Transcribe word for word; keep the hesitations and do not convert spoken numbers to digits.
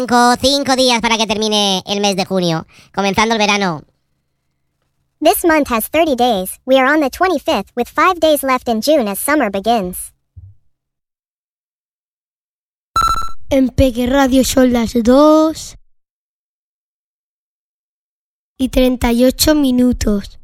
Cinco, cinco días para que termine el mes de junio, comenzando el verano. This month has thirty days. We are on the twenty-fifth, with five days left in June as summer begins. En Peque Radio son las dos y treinta y ocho minutos.